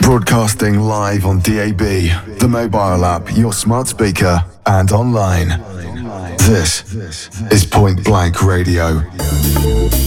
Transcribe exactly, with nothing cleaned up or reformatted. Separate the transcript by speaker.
Speaker 1: Broadcasting live on D A B, the mobile app, your smart speaker, and online. This is Point Blank Radio.